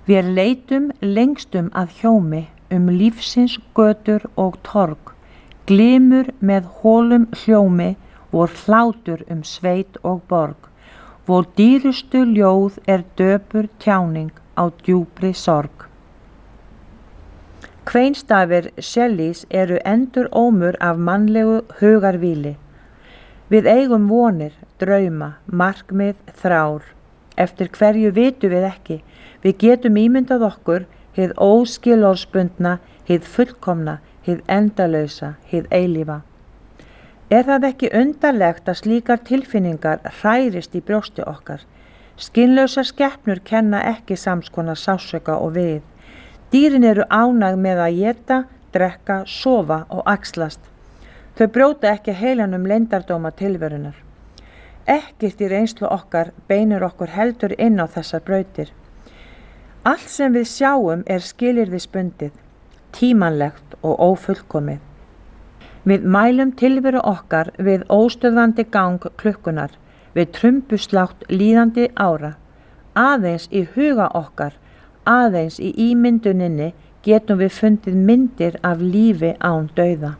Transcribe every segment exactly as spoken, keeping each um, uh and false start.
Vér leitum lengstum að hjómi um lífsins götur og torg, glymur með hólum hljómi, vor hlátur um sveit og borg, vor dýrustu ljóð er döpur tjáning á djúpri sorg. Kveinstafir Shelleys eru endur ómur af mannlegu hugarvíli. Við eigum vonir, drauma, markmið, þrár. Eftir hverju vitum við ekki, við getum ímyndað okkur hið óskilorðsbundna, hið fullkomna, hið endalausa, hið eilífa. Er það ekki undarlegt að slíkar tilfinningar hrærist í brjósti okkar? Skynlausar skepnur kenna ekki samskonar sársauka og við. Dýrin eru ánægð með að éta, drekka, sofa og axlast. Þau brjóta ekki heilanum leyndardóma tilverunar. Ekkert í reynslu okkar beinir okkur heldur inn á þessar brautir. Allt sem við sjáum er skilyrðisbundið, tímanlegt og ófullkomið. Við mælum tilveru okkar við óstöðvandi gang klukkunar, við trumbuslátt líðandi ára. Aðeins í huga okkar, aðeins í ímynduninni getum við fundið myndir af lífi án dauða.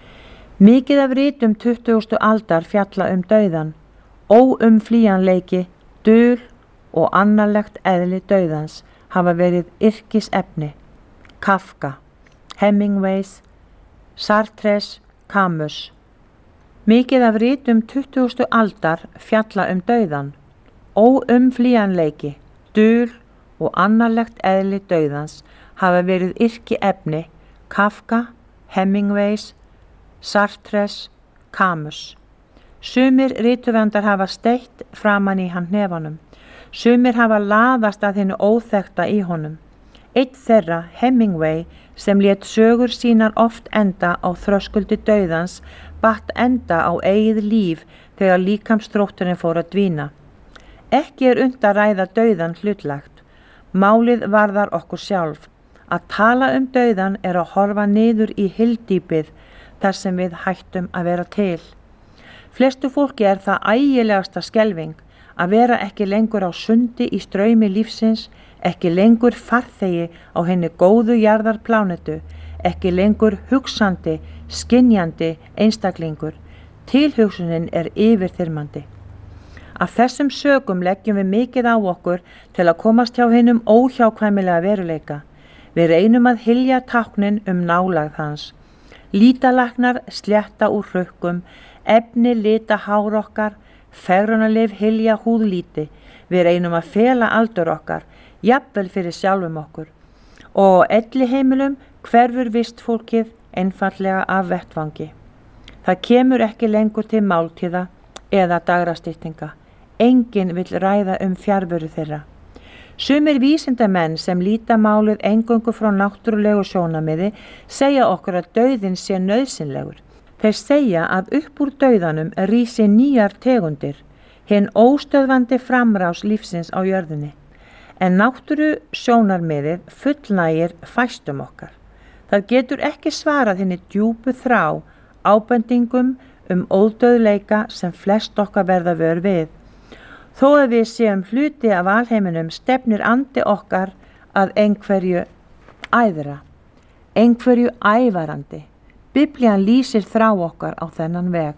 Mikið af ritum tuttugustu aldar fjalla um dauðan, óumflýjanleiki, dul og annarlegt eðli dauðans hafa verið yrkisefni. Kafka, Hemingways, Sartres, Camus. Mikið af ritum tuttugustu aldar fjalla um dauðan, óumflýjanleiki, dul og annarlegt eðli dauðans hafa verið yrkiefni. Kafka, Hemingways, Sartres, Camus. Sumir rithöfundar hafa steitt framan í hann hnefanum. Sumir hafa laðast að hinu óþekkta í honum. Einn þeirra, Hemingway, sem lét sögur sínar oft enda á þröskuldi dauðans, batt enda á eigið líf þegar líkamsþrótturinn fór að dvína. Ekki er unnt að ræða dauðan hlutlagt. Málið varðar okkur sjálf. Að tala um dauðan er að horfa niður í hyldýpið þar sem við hættum að vera til. Flestu fólki er það ægilegasta skelfing að vera ekki lengur á sundi í straumi lífsins, ekki lengur farþegi á henni góðu jarðarplánetu, ekki lengur hugsandi, skynjandi einstaklingur. Tilhugsunin er yfirþyrmandi. Af þessum sökum leggjum við mikið á okkur til að komast hjá hinum óhjákvæmilega veruleika. Við reynum að hylja táknin um nálægð hans. Lítalæknar slétta úr hrukkum, efni lita hár okkar, fegrunarlyf hylja húðlíti. Við reynum að fela aldur okkar, jafnvel fyrir sjálfum okkur. Og á elliheimilum hverfur vistfólkið einfaldlega af vettvangi. Það kemur ekki lengur til máltíða eða dagrastyttinga. Enginn vill ræða um fjarveru þeirra. Sumir vísindamenn sem líta málið eingöngu frá náttúrulegu sjónarmiði segja okkur að dauðinn sé nauðsynlegur. Þeir segja að upp úr dauðanum rísi nýjar tegundir, hinn óstöðvandi framrás lífsins á jörðinni. En náttúru sjónarmiðið fullnægir fæstum okkar. Það getur ekki svarað henni djúpu þrá, ábendingum um ódauðleika sem flest okkar verða vör við. Þó að við séum hluti af alheiminum stefnir andi okkar að einhverju æðra, einhverju ævarandi. Biblían lýsir þrá okkar á þennan veg.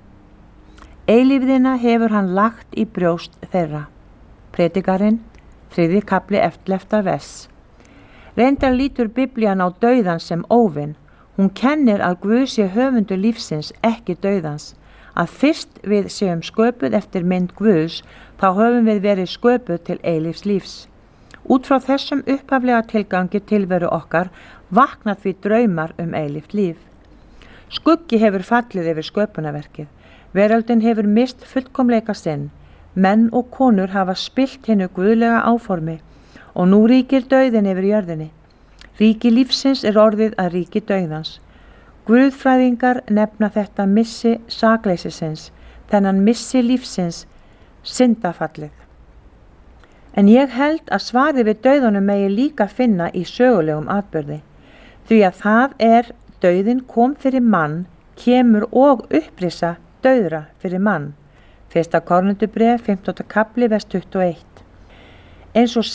Eilífðina hefur hann lagt í brjóst þeirra. Predikarinn, þriðji kafli ellefta vers. Reyndar lítur Biblían á dauðan sem óvin. Hún kennir að Guð sé höfundur lífsins, ekki dauðans. Að fyrst við séum sköpuð eftir mynd Guðs, þá höfum við verið sköpuð til eilífs lífs. Út frá þessum upphaflega tilgangi tilveru okkar vakna því draumar um eilíft líf. Skuggi hefur fallið yfir sköpunarverkið. Veröldin hefur mist fullkomleika sinn. Menn og konur hafa spillt hinnu guðlega áformi og nú ríkir dauðin yfir jörðinni. Ríki lífsins er orðið að ríki dauðans. Guðfræðingar nefna þetta missi sakleysisins, þennan missi lífsins, syndafallið. En ég held að svarið við dauðanum megi líka finna í sögulegum atburði, því að það er dauðin kom fyrir mann, kemur og upprisa dauðra fyrir mann. Fyrsta Korintubréf, fimmtánda kafli, vers tuttugu og eitt. Eins og